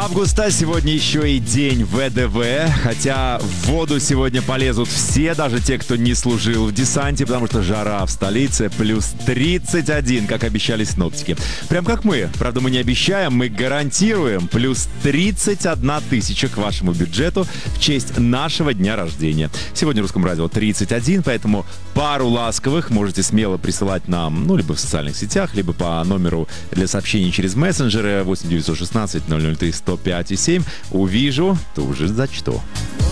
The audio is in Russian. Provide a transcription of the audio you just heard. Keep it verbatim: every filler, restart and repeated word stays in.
августа, сегодня еще и день вэ дэ вэ, хотя в воду сегодня полезут все, даже те, кто не служил в десанте, потому что жара в столице плюс тридцать один, как обещали синоптики. Прям как мы, правда мы не обещаем, мы гарантируем плюс тридцать одна тысяча к вашему бюджету в честь нашего дня рождения. Сегодня в Русском радио тридцать один, поэтому пару ласковых можете смело присылать нам, ну, либо в социальных сетях, либо по номеру для сообщений через мессенджеры восемь девятьсот шестнадцать ноль ноль три сто пять и семь. Увижу, то уже зачту.